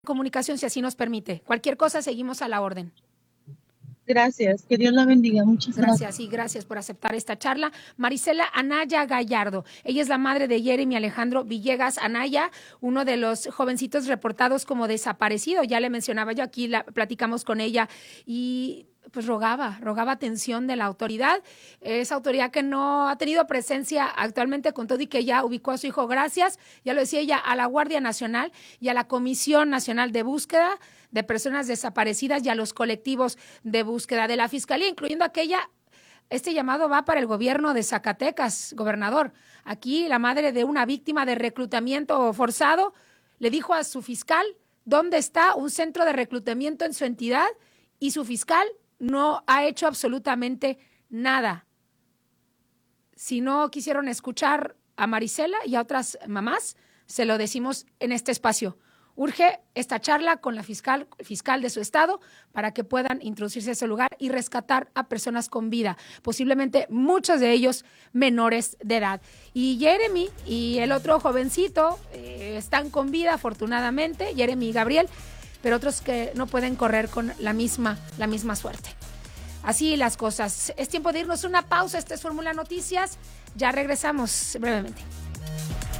comunicación si así nos permite. Cualquier cosa, seguimos a la orden. Gracias, que Dios la bendiga. Muchas gracias. Gracias y gracias por aceptar esta charla. Marisela Anaya Gallardo, ella es la madre de Jeremy Alejandro Villegas Anaya, uno de los jovencitos reportados como desaparecido. Ya le mencionaba yo aquí, platicamos con ella y pues rogaba atención de la autoridad, esa autoridad que no ha tenido presencia actualmente, con todo y que ya ubicó a su hijo, gracias, ya lo decía ella, a la Guardia Nacional y a la Comisión Nacional de Búsqueda de Personas Desaparecidas y a los colectivos de búsqueda de la Fiscalía, incluyendo este llamado va para el gobierno de Zacatecas, gobernador. Aquí la madre de una víctima de reclutamiento forzado le dijo a su fiscal dónde está un centro de reclutamiento en su entidad y su fiscal no ha hecho absolutamente nada. Si no quisieron escuchar a Marisela y a otras mamás, se lo decimos en este espacio. Urge esta charla con la fiscal de su estado para que puedan introducirse a ese lugar y rescatar a personas con vida, posiblemente muchos de ellos menores de edad. Y Jeremy y el otro jovencito están con vida, afortunadamente, Jeremy y Gabriel, pero otros que no pueden correr con la misma suerte. Así las cosas. Es tiempo de irnos a una pausa. Esta es Fórmula Noticias. Ya regresamos brevemente.